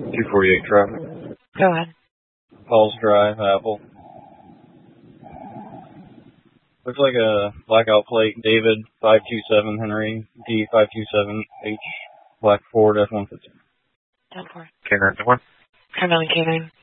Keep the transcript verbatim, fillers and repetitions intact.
two forty-eight traffic. Go ahead. Falls Drive, Apple. Looks like a blackout plate, David five two seven Henry, D five two seven H, black Ford F one fifty. ten four. K nine one. Carmelli K nine.